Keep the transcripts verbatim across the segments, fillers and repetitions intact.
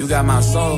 You got my soul.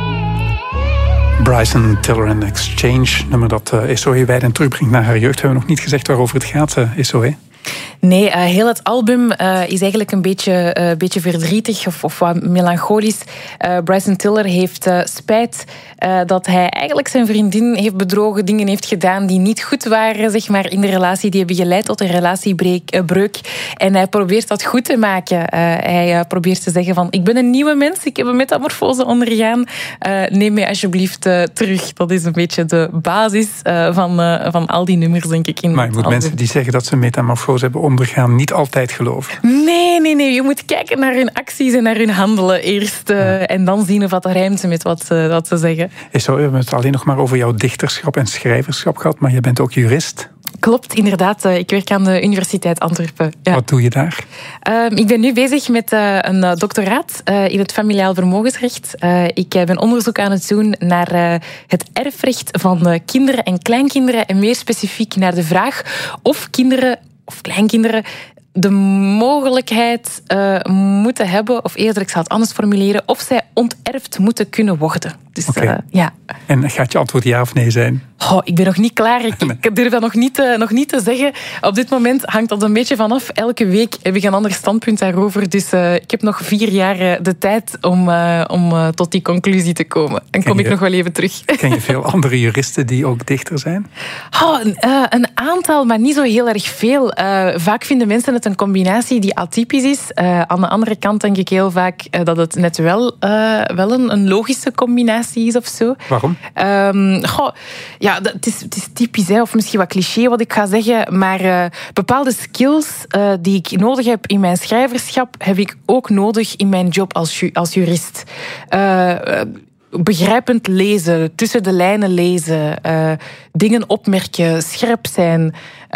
Bryson Tiller and Exchange, nummer dat uh, Esohe Weiden terugbrengt naar haar jeugd. We hebben nog niet gezegd waarover het gaat, uh, Esohe. Nee, uh, heel het album uh, is eigenlijk een beetje, uh, beetje verdrietig of, of wat melancholisch. Uh, Bryson Tiller heeft uh, spijt uh, dat hij eigenlijk zijn vriendin heeft bedrogen, dingen heeft gedaan die niet goed waren, zeg maar, in de relatie. Die hebben geleid tot een relatiebreuk. En hij probeert dat goed te maken. Uh, hij uh, probeert te zeggen van, ik ben een nieuwe mens, ik heb een metamorfose ondergaan. Uh, neem mij alsjeblieft uh, terug. Dat is een beetje de basis uh, van, uh, van al die nummers, denk ik. In maar je moet album. Mensen die zeggen dat ze een metamorfose hebben ondergaan niet altijd geloven. Nee, nee, nee. Je moet kijken naar hun acties en naar hun handelen eerst. Uh, ja. En dan zien of dat rijmt met wat ze, wat ze zeggen. Zo, we hebben het alleen nog maar over jouw dichterschap en schrijverschap gehad, maar je bent ook jurist. Klopt, inderdaad. Ik werk aan de Universiteit Antwerpen. Ja. Wat doe je daar? Uh, ik ben nu bezig met uh, een doctoraat uh, in het familiaal vermogensrecht. Uh, ik ben onderzoek aan het doen naar uh, het erfrecht van uh, kinderen en kleinkinderen. En meer specifiek naar de vraag of kinderen of kleinkinderen de mogelijkheid uh, moeten hebben, of eerder, ik zal het anders formuleren, of zij onterfd moeten kunnen worden. Dus, okay. uh, ja. En gaat je antwoord ja of nee zijn? Oh, ik ben nog niet klaar. Ik, ik durf dat nog niet, uh, nog niet te zeggen. Op dit moment hangt dat een beetje vanaf. Elke week heb ik een ander standpunt daarover. Dus uh, ik heb nog vier jaar uh, de tijd om, uh, om uh, tot die conclusie te komen. Dan kom je, ik nog wel even terug. Ken je veel andere juristen die ook dichter zijn? Oh, uh, een aantal, maar niet zo heel erg veel. Uh, vaak vinden mensen het een combinatie die atypisch is. Uh, aan de andere kant denk ik heel vaak uh, dat het net wel, uh, wel een, een logische combinatie is of zo. Waarom? Um, goh, ja, het is, het is typisch, hè, of misschien wat cliché wat ik ga zeggen, maar uh, bepaalde skills uh, die ik nodig heb in mijn schrijverschap, heb ik ook nodig in mijn job als, ju- als jurist. Uh, begrijpend lezen, tussen de lijnen lezen, uh, dingen opmerken, scherp zijn,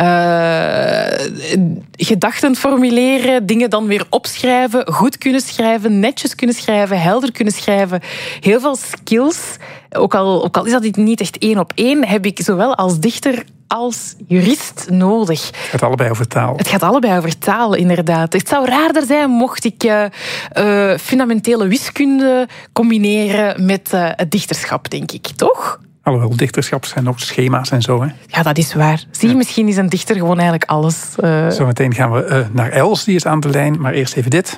uh, gedachten formuleren, dingen dan weer opschrijven, goed kunnen schrijven, netjes kunnen schrijven, helder kunnen schrijven. Heel veel skills, ook al, ook al is dat niet echt één op één, heb ik zowel als dichter als jurist nodig. Het gaat allebei over taal. Het gaat allebei over taal, inderdaad. Het zou raarder zijn mocht ik uh, uh, fundamentele wiskunde combineren met uh, het dichterschap, denk ik. Toch? Alhoewel, dichterschap zijn ook schema's en zo, hè? Ja, dat is waar. Zie, ja. Misschien is een dichter gewoon eigenlijk alles. Uh... Zometeen gaan we uh, naar Els, die is aan de lijn. Maar eerst even dit.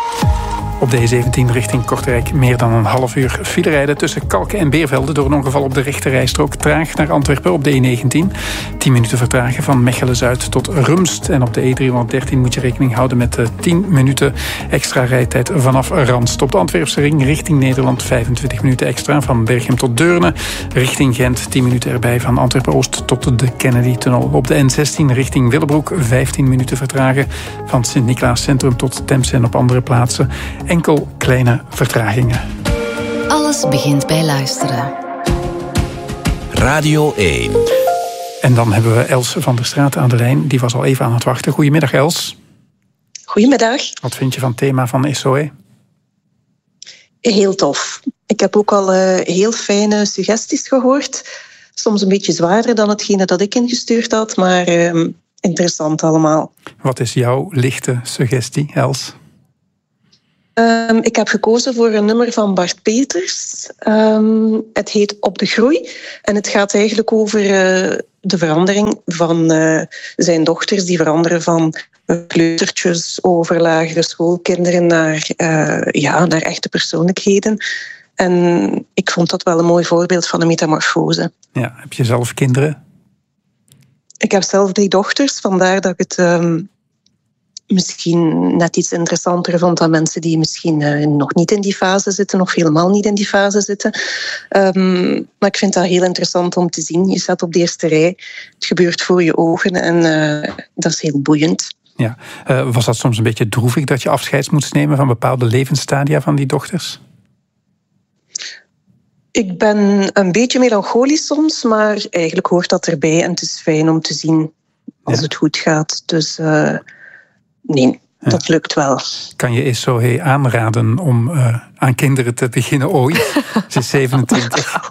Op de E zeventien richting Kortrijk meer dan een half uur file rijden tussen Kalken en Beervelde door een ongeval op de rechterrijstrook. Traag naar Antwerpen op de E negentien. tien minuten vertragen van Mechelen-Zuid tot Rumst. En op de E driehonderddertien moet je rekening houden met tien minuten extra rijtijd vanaf Randst. Op de Antwerpse ring richting Nederland vijfentwintig minuten extra van Berchem tot Deurne. Richting Gent tien minuten erbij van Antwerpen-Oost tot de Kennedy-tunnel. Op de N zestien richting Willebroek vijftien minuten vertragen van Sint-Niklaas Centrum tot Temse en op andere plaatsen. Enkel kleine vertragingen. Alles begint bij luisteren. Radio één. En dan hebben we Els van der Straat aan de lijn. Die was al even aan het wachten. Goedemiddag, Els. Goedemiddag. Wat vind je van het thema van Esohe? Heel tof. Ik heb ook al uh, heel fijne suggesties gehoord. Soms een beetje zwaarder dan hetgene dat ik ingestuurd had, maar uh, interessant allemaal. Wat is jouw lichte suggestie, Els? Um, ik heb gekozen voor een nummer van Bart Peters. Um, het heet Op de Groei. En het gaat eigenlijk over uh, de verandering van uh, zijn dochters. Die veranderen van kleutertjes over lagere schoolkinderen naar, uh, ja, naar echte persoonlijkheden. En ik vond dat wel een mooi voorbeeld van een metamorfose. Ja, heb je zelf kinderen? Ik heb zelf drie dochters, vandaar dat ik het Um, misschien net iets interessanter vond dan mensen die misschien uh, nog niet in die fase zitten of helemaal niet in die fase zitten. Um, maar ik vind dat heel interessant om te zien. Je staat op de eerste rij, het gebeurt voor je ogen en uh, dat is heel boeiend. Ja. Uh, was dat soms een beetje droevig dat je afscheid moest nemen van bepaalde levensstadia van die dochters? Ik ben een beetje melancholisch soms, maar eigenlijk hoort dat erbij en het is fijn om te zien als ja. het goed gaat. Dus Uh, Nee, dat ja. lukt wel. Kan je Esohe aanraden om uh, aan kinderen te beginnen ooit? Ze is zevenentwintig.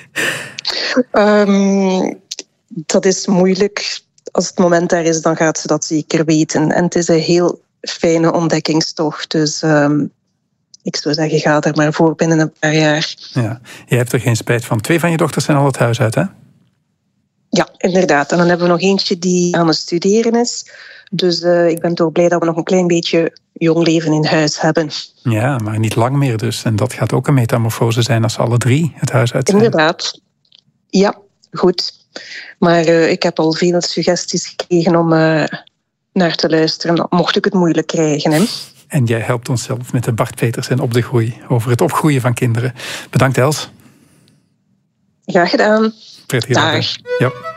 um, dat is moeilijk. Als het moment daar is, dan gaat ze dat zeker weten. En het is een heel fijne ontdekkingstocht. Dus um, ik zou zeggen, ga er maar voor binnen een paar jaar. Ja, je hebt er geen spijt van. Twee van je dochters zijn al het huis uit, hè? Ja, inderdaad. En dan hebben we nog eentje die aan het studeren is. Dus uh, ik ben toch blij dat we nog een klein beetje jong leven in huis hebben. Ja, maar niet lang meer dus. En dat gaat ook een metamorfose zijn als alle drie het huis uit zijn. Inderdaad. Ja, goed. Maar uh, ik heb al veel suggesties gekregen om uh, naar te luisteren, mocht ik het moeilijk krijgen. Hè? En jij helpt ons zelf met de Bart Peters en Op de Groei over het opgroeien van kinderen. Bedankt, Els. Graag gedaan. Prettige dag. Dag. Ja.